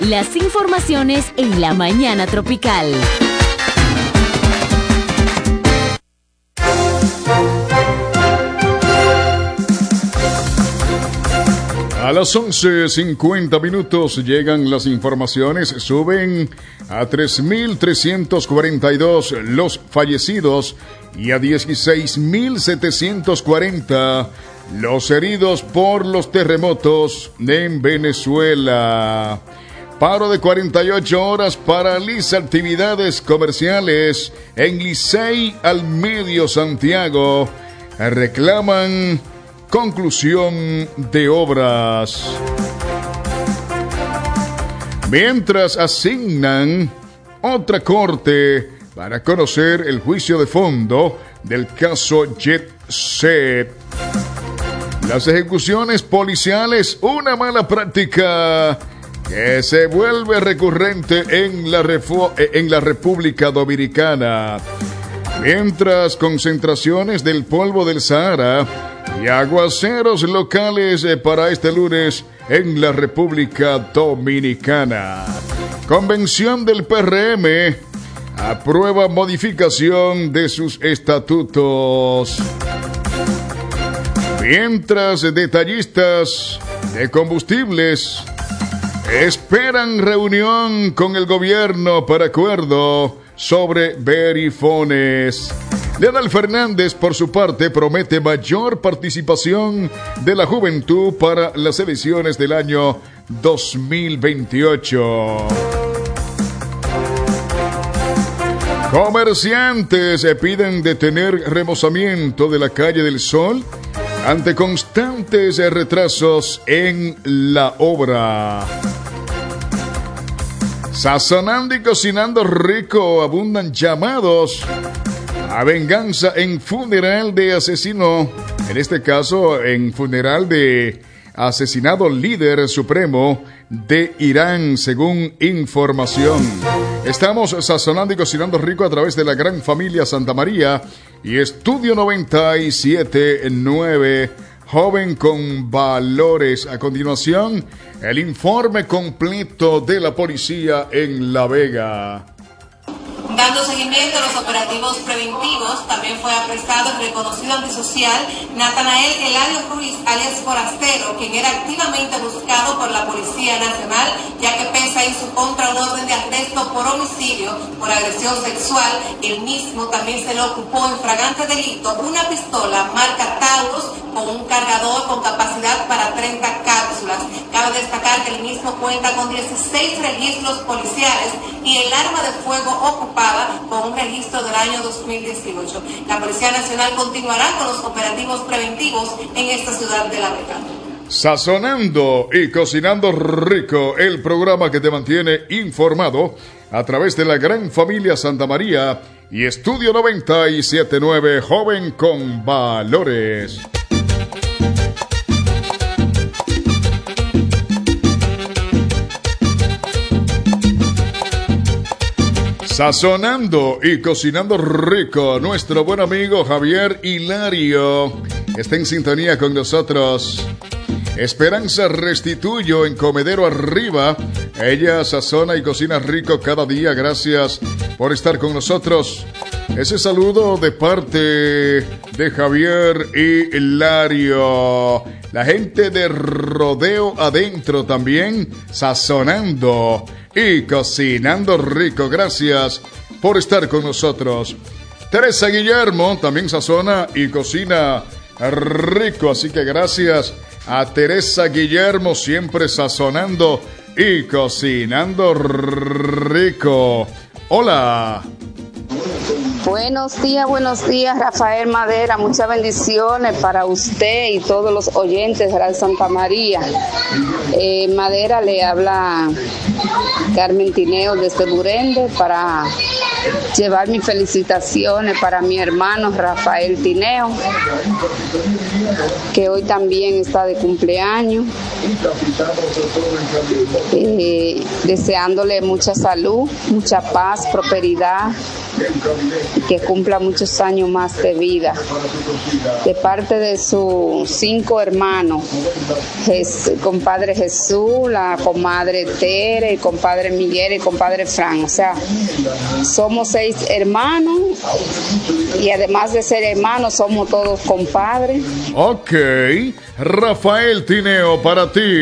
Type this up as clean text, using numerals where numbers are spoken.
las informaciones en la mañana tropical. A las 11:50 llegan las informaciones. Suben a 3.342 los fallecidos y a 16.740 los heridos por los terremotos en Venezuela. Paro de 48 horas paraliza actividades comerciales en Licey al Medio Santiago. Reclaman conclusión de obras. Mientras asignan otra corte para conocer el juicio de fondo del caso Jet Set. Las ejecuciones policiales, una mala práctica que se vuelve recurrente en la República Dominicana. Mientras concentraciones del polvo del Sahara y aguaceros locales para este lunes en la República Dominicana. Convención del PRM aprueba modificación de sus estatutos. Mientras detallistas de combustibles esperan reunión con el gobierno para acuerdo sobre verifones. Leonel Fernández, por su parte, promete mayor participación de la juventud para las elecciones del año 2028. Comerciantes piden detener remozamiento de la calle del Sol ante constantes retrasos en la obra. Sazonando y cocinando rico, abundan llamados a venganza en funeral de asesino, en este caso en funeral de asesinado líder supremo de Irán, según información. Estamos sazonando y cocinando rico a través de la gran familia Santa María y Estudio 97.9, joven con valores. A continuación, el informe completo de la policía en La Vega. Dando seguimiento a los operativos preventivos, también fue apresado el reconocido antisocial Natanael Eladio Ruiz, alias Forastero, quien era activamente buscado por la Policía Nacional, ya que pesa en su contra un orden de arresto por homicidio, por agresión sexual. El mismo también se le ocupó en flagrante delito una pistola marca Taurus con un cargador con capacidad para 30 cápsulas. Cabe destacar que el mismo cuenta con 16 registros policiales y el arma de fuego ocupada con un registro del año 2018. La Policía Nacional continuará con los operativos preventivos en esta ciudad de La Vega. Sazonando y cocinando rico, el programa que te mantiene informado a través de la gran familia Santa María y Estudio 97.9, joven con valores. Sazonando y cocinando rico, nuestro buen amigo Javier Hilario está en sintonía con nosotros. Esperanza Restituyo en Comedero Arriba. Ella sazona y cocina rico cada día. Gracias por estar con nosotros. Ese saludo de parte de Javier Hilario. La gente de Rodeo Adentro también sazonando y cocinando rico. Gracias por estar con nosotros. Teresa Guillermo también sazona y cocina rico, así que gracias a Teresa Guillermo, siempre sazonando y cocinando rico. Hola. Buenos días, Rafael Madera. Muchas bendiciones para usted y todos los oyentes de Radio Santa María. Madera, le habla Carmen Tineo desde Burende para llevar mis felicitaciones para mi hermano Rafael Tineo, que hoy también está de cumpleaños, deseándole mucha salud, mucha paz, prosperidad, y que cumpla muchos años más de vida. De parte de sus 5 hermanos, compadre Jesús, la comadre Tere, el compadre Miguel y el compadre Fran. O sea, somos 6 hermanos y además de ser hermanos somos todos compadres. Ok, Rafael Tineo, para ti.